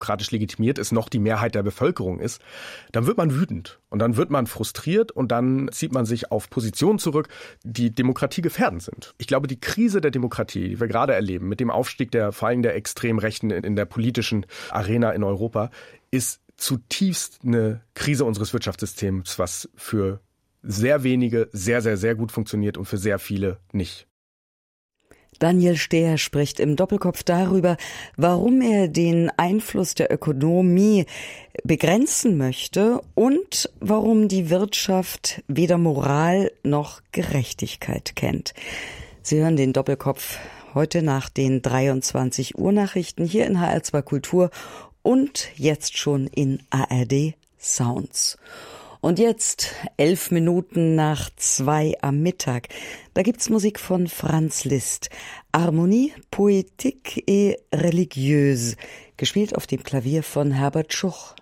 demokratisch legitimiert ist, noch die Mehrheit der Bevölkerung ist, dann wird man wütend und dann wird man frustriert und dann zieht man sich auf Positionen zurück, die Demokratie gefährdend sind. Ich glaube, die Krise der Demokratie, die wir gerade erleben, mit dem Aufstieg vor allem der Extremrechten in der politischen Arena in Europa, ist zutiefst eine Krise unseres Wirtschaftssystems, was für sehr wenige sehr, sehr, sehr gut funktioniert und für sehr viele nicht. Daniel Stehr spricht im Doppelkopf darüber, warum er den Einfluss der Ökonomie begrenzen möchte und warum die Wirtschaft weder Moral noch Gerechtigkeit kennt. Sie hören den Doppelkopf heute nach den 23 Uhr Nachrichten hier in HR2 Kultur und jetzt schon in ARD Sounds. Und jetzt 11 Minuten nach 2 am Mittag. Da gibt's Musik von Franz Liszt. Harmonie poétique et religieuse. Gespielt auf dem Klavier von Herbert Schuch.